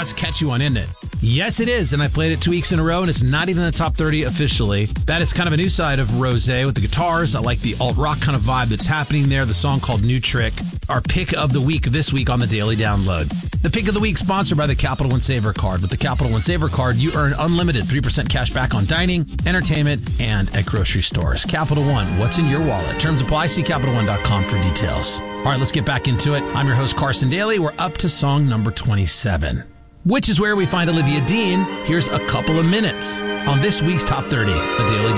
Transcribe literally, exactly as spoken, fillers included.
That's a catchy one, isn't it? Yes, it is, and I played it two weeks in a row, and it's not even in the top thirty officially. That is kind of a new side of Rosé with the guitars. I like the alt-rock kind of vibe that's happening there. The song called New Trick. Our pick of the week this week on the Daily Download. The pick of the week sponsored by the Capital One Saver Card. With the Capital One Saver Card, you earn unlimited three percent cash back on dining, entertainment, and at grocery stores. Capital One, what's in your wallet? Terms apply. See Capital One dot com for details. All right, let's get back into it. I'm your host, Carson Daly. We're up to song number twenty-seven, which is where we find Olivia Dean. Here's a couple of minutes on this week's Top thirty, the Daily